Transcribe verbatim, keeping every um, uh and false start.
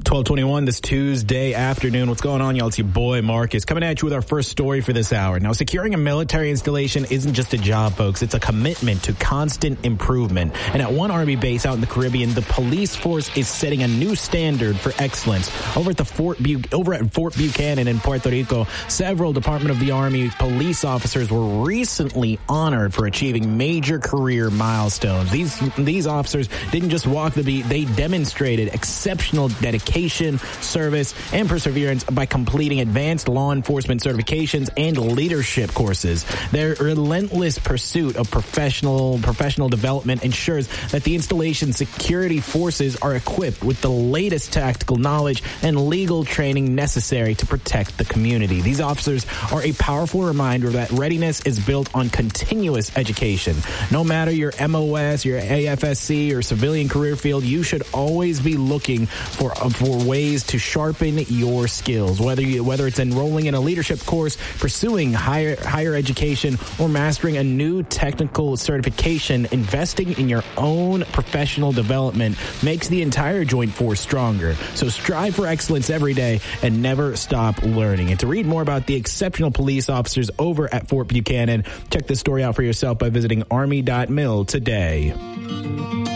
twelve twenty-one this Tuesday afternoon. What's going on, y'all? It's your boy Marcus coming at you with our first story for this hour. Now, securing a military installation isn't just a job, folks. It's a commitment to constant improvement. And at one Army base out in the Caribbean, the police force is setting a new standard for excellence. Over at the Fort Bu- over at Fort Buchanan in Puerto Rico, several Department of the Army police officers were recently honored for achieving major career milestones. These these officers didn't just walk the beat; they demonstrated exceptional dedication, service, and perseverance by completing advanced law enforcement certifications and leadership courses. Their relentless pursuit of professional professional development ensures that the installation security forces are equipped with the latest tactical knowledge and legal training necessary to protect the community. These officers are a powerful reminder that readiness is built on continuous education. No matter your M O S, your A F S C, or civilian career field, you should always be looking for for ways to sharpen your skills, whether you, whether it's enrolling in a leadership course, pursuing higher higher education, or mastering a new technical certification. Investing in your own professional development makes the entire joint force stronger. So strive for excellence every day and never stop learning. And to read more about the exceptional police officers over at Fort Buchanan, check this story out for yourself by visiting army dot mil today.